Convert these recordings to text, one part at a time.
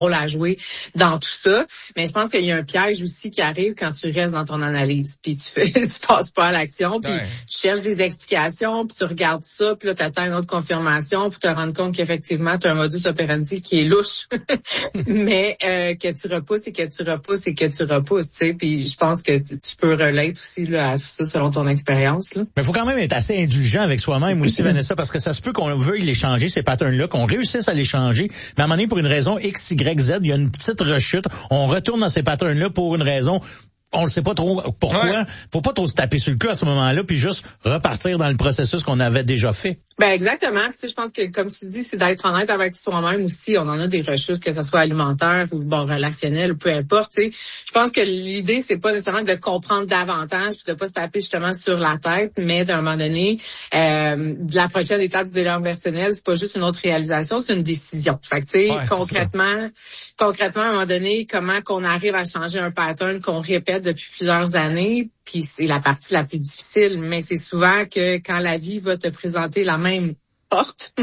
rôle à jouer dans tout ça. Mais je pense qu'il y a un piège aussi qui arrive quand tu restes dans ton analyse, puis tu passes pas à l'action, puis tu cherches des explications, puis tu regardes ça, puis là tu attends une autre confirmation pour te rendre compte qu'effectivement tu as un modus operandi qui est louche, mais que tu repousses et que tu repousses et que tu repousses, tu sais. Puis je pense que tu peux relate aussi là à tout ça selon ton expérience. Là. Mais il faut quand même être assez indulgent avec soi-même aussi, Vanessa, parce que ça se peut qu'on veuille les changer, ces patterns-là, qu'on réussisse à les changer, mais à un moment donné, pour une raison X, Y, Z, il y a une petite rechute, on retourne dans ces patterns-là pour une raison, on ne sait pas trop pourquoi. Ouais. Faut pas trop se taper sur le cul à ce moment-là, puis juste repartir dans le processus qu'on avait déjà fait. Ben exactement. Tu sais, je pense que comme tu dis, c'est d'être honnête avec soi-même aussi. On en a des rechutes, que ce soit alimentaire ou relationnel ou peu importe. Tu sais, je pense que l'idée c'est pas nécessairement de comprendre davantage, puis de pas se taper justement sur la tête, mais d'un moment donné, de la prochaine étape du développement personnel, c'est pas juste une autre réalisation, c'est une décision. Fait que tu sais, concrètement, à un moment donné, comment qu'on arrive à changer un pattern qu'on répète depuis plusieurs années. Puis c'est la partie la plus difficile, mais c'est souvent que quand la vie va te présenter la même porte,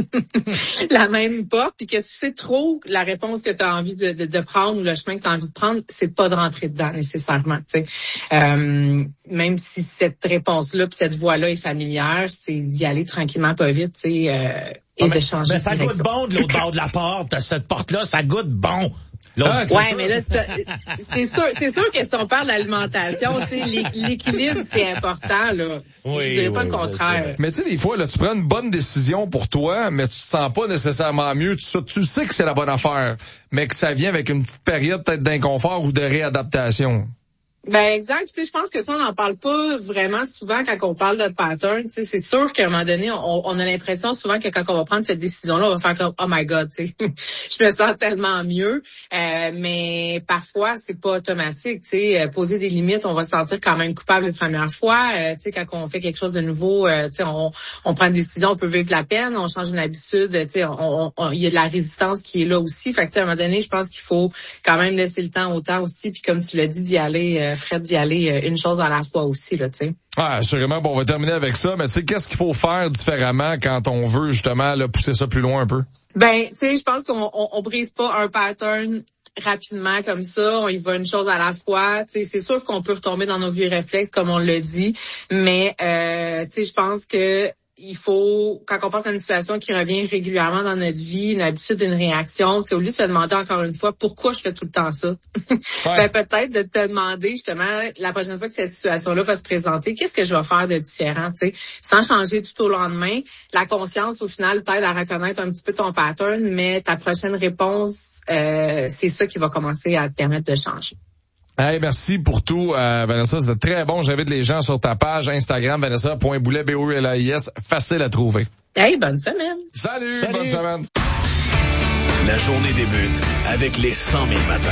puis que tu sais trop la réponse que tu as envie de prendre ou le chemin que tu as envie de prendre, c'est pas de rentrer dedans nécessairement. Tu sais, même si cette réponse-là, puis cette voie-là est familière, c'est d'y aller tranquillement, pas vite, tu sais, et de changer. Mais ça goûte bon de l'autre bord de la porte, cette porte-là, ça goûte bon. Mais là, c'est sûr que si on parle d'alimentation, l'équilibre, c'est important, là. Oui, je dirais pas le contraire. Mais tu sais, des fois, là, tu prends une bonne décision pour toi, mais tu te sens pas nécessairement mieux. Tu sais que c'est la bonne affaire, mais que ça vient avec une petite période peut-être d'inconfort ou de réadaptation. Ben exact. Tu sais, je pense que ça, on n'en parle pas vraiment souvent quand on parle de pattern. Tu sais, c'est sûr qu'à un moment donné, on a l'impression souvent que quand on va prendre cette décision-là, on va faire comme oh my God, tu sais, je me sens tellement mieux. Mais parfois, c'est pas automatique. Tu sais, poser des limites, on va se sentir quand même coupable la première fois. Tu sais, quand on fait quelque chose de nouveau, tu sais, on prend une décision, on peut vivre de la peine, on change une habitude. Tu sais, il y a de la résistance qui est là aussi. Fait que tu sais, à un moment donné, je pense qu'il faut quand même laisser le temps au temps aussi. Puis comme tu l'as dit, d'y aller. Fred, d'y aller une chose à la fois aussi, là, tu sais. Ah, assurément. Bon, on va terminer avec ça, mais tu sais, qu'est-ce qu'il faut faire différemment quand on veut, justement, là, pousser ça plus loin un peu? Ben, tu sais, je pense qu'on brise pas un pattern rapidement comme ça, on y va une chose à la fois. Tu sais, c'est sûr qu'on peut retomber dans nos vieux réflexes, comme on le dit, mais, tu sais, je pense que il faut, quand on pense à une situation qui revient régulièrement dans notre vie, une habitude, une réaction, au lieu de se demander encore une fois pourquoi je fais tout le temps ça, ben peut-être de te demander justement la prochaine fois que cette situation-là va se présenter, qu'est-ce que je vais faire de différent, tu sais, sans changer tout au lendemain. La conscience, au final, t'aide à reconnaître un petit peu ton pattern, mais ta prochaine réponse, c'est ça qui va commencer à te permettre de changer. Hey, merci pour tout, Vanessa. C'était très bon. J'invite les gens sur ta page Instagram, vanessa.boulet, BOULAIS. Facile à trouver. Hey, bonne semaine. Salut. Bonne semaine. La journée débute avec les 100 000 matins.